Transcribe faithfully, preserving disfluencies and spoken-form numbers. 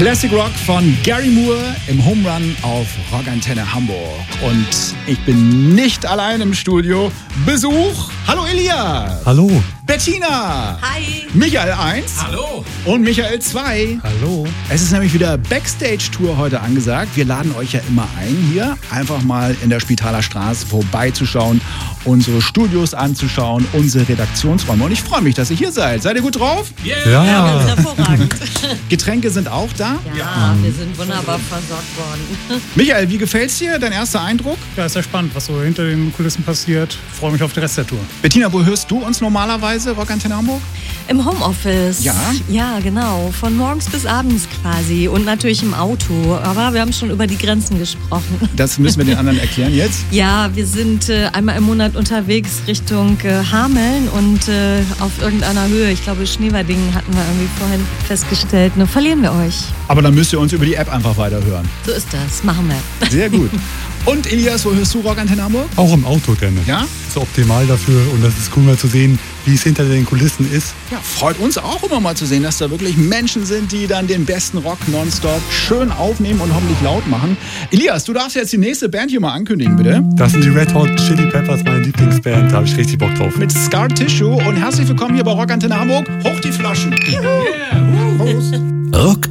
Classic Rock von Gary Moore im Home Run auf Rockantenne Hamburg. Und ich bin nicht allein im Studio. Besuch. Hallo Elia. Hallo. Bettina. Hi. Michael eins. Hallo. Und Michael zwei. Hallo. Es ist nämlich wieder Backstage-Tour heute angesagt. Wir laden euch ja immer ein, hier einfach mal in der Spitaler Straße vorbeizuschauen, unsere Studios anzuschauen, unsere Redaktionsräume. Und ich freue mich, dass ihr hier seid. Seid ihr gut drauf? Yeah. Ja. Ja, ganz hervorragend. Getränke sind auch da. Ja, Ja. wir sind wunderbar versorgt worden. Michael, wie gefällt's dir? Dein erster Eindruck? Ja, ist ja spannend, was so hinter den Kulissen passiert. Freue mich auf den Rest der Tour. Bettina, wo hörst du uns normalerweise, Rockantenne Hamburg? Im Homeoffice. Ja? Ja, genau. Von morgens bis abends quasi. Und natürlich im Auto. Aber wir haben schon über die Grenzen gesprochen. Das müssen wir den anderen erklären jetzt. Ja, wir sind äh, einmal im Monat unterwegs Richtung äh, Hameln und äh, auf irgendeiner Höhe, ich glaube Schneewerdingen hatten wir irgendwie vorhin festgestellt, ne, verlieren wir euch. Aber dann müsst ihr uns über die App einfach weiterhören. So ist das, machen wir. Sehr gut. Und Elias, wo hörst du Rockantenne Hamburg? Auch im Auto gerne. Ja? Ist optimal dafür und das ist cool mal zu sehen, wie es hinter den Kulissen ist. Ja, freut uns auch immer mal zu sehen, dass da wirklich Menschen sind, die dann den besten Rock nonstop schön aufnehmen und hoffentlich laut machen. Elias, du darfst jetzt die nächste Band hier mal ankündigen, bitte. Das sind die Red Hot Chili Peppers, meine Lieblingsband. Da habe ich richtig Bock drauf. Mit Scar Tissue und herzlich willkommen hier bei Rockantenne Hamburg. Hoch die Flaschen. Yeah. Prost. Rock